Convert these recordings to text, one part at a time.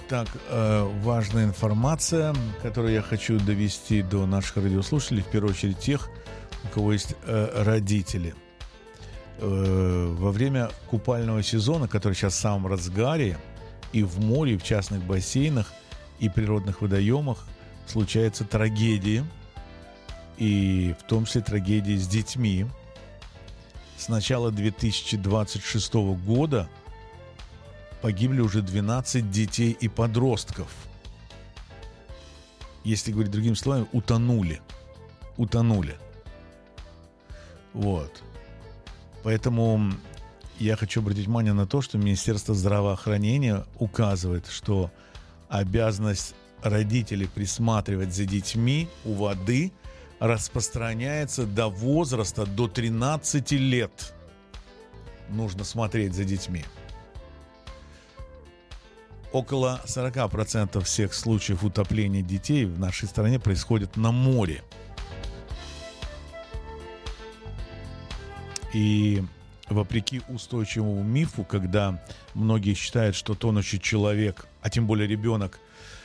Итак, важная информация, которую я хочу довести до наших радиослушателей, в первую очередь тех, у кого есть родители. Во время купального сезона, который сейчас в самом разгаре, и в море, и в частных бассейнах, и природных водоемах случаются трагедии, и в том числе трагедии с детьми. С начала 2026 года погибли уже 12 детей и подростков. Если говорить другими словами, утонули. Вот. Поэтому я хочу обратить внимание на то, что Министерство здравоохранения указывает, что обязанность родителей присматривать за детьми у воды распространяется до возраста до 13 лет. Нужно смотреть за детьми. Около 40% всех случаев утопления детей в нашей стране происходит на море. И вопреки устойчивому мифу, когда многие считают, что тонущий человек, а тем более ребенок,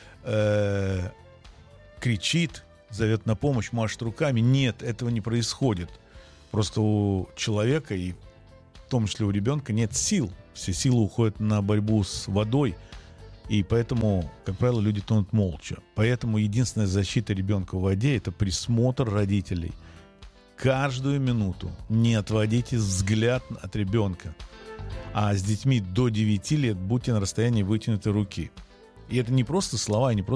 кричит, зовет на помощь, машет руками, нет, этого не происходит. Просто у человека, и в том числе у ребенка, нет сил. Все силы уходят на борьбу с водой, и поэтому, как правило, люди тонут молча. Поэтому единственная защита ребенка в воде – это присмотр родителей. Каждую минуту не отводите взгляд от ребенка. А с детьми до 9 лет будьте на расстоянии вытянутой руки. И это не просто слова, не просто